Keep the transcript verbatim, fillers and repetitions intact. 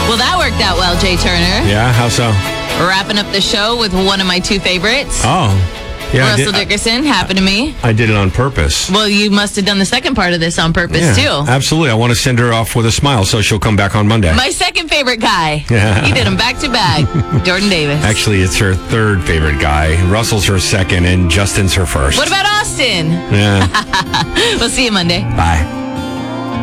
Well, that worked out well, Jay Turner. Yeah, how so? Wrapping up the show with one of my two favorites. Oh. Yeah, Russell I did, Dickerson, happened to me. I did it on purpose. Well, you must have done the second part of this on purpose, Yeah, too. absolutely. I want to send her off with a smile so she'll come back on Monday. My second favorite guy. Yeah. He did them back to back. Jordan Davis. Actually, it's her third favorite guy. Russell's her second, and Justin's her first. What about Austin? Yeah. We'll see you Monday. Bye.